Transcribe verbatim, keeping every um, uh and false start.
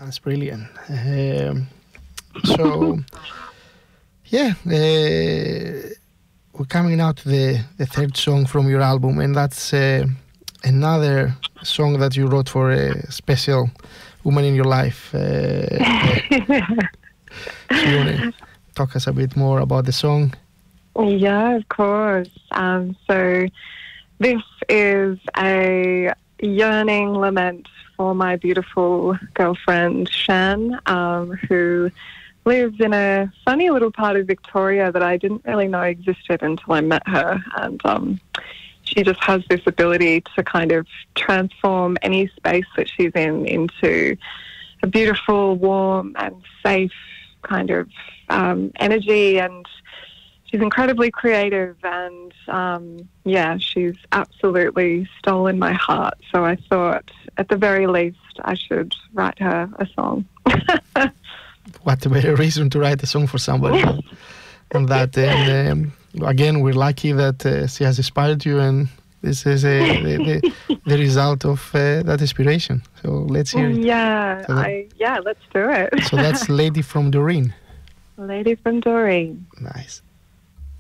That's brilliant. Um, so, yeah, uh, we're coming out to the, the third song from your album, and that's uh, another song that you wrote for a special woman in your life. Uh, so you want to talk us a bit more about the song? Yeah, of course. Um, so this is a yearning lament for my beautiful girlfriend, Shan, um, who lives in a funny little part of Victoria that I didn't really know existed until I met her. And um, she just has this ability to kind of transform any space that she's in into a beautiful, warm and safe kind of um, energy. And she's incredibly creative, and um, yeah, she's absolutely stolen my heart. So I thought, at the very least, I should write her a song. What a better reason to write a song for somebody than that. And um, again, we're lucky that uh, she has inspired you, and this is uh, the, the, the result of uh, that inspiration. So let's hear it. Yeah, so that, I, yeah, let's do it. So that's Lady from Doreen. Lady from Doreen. Nice.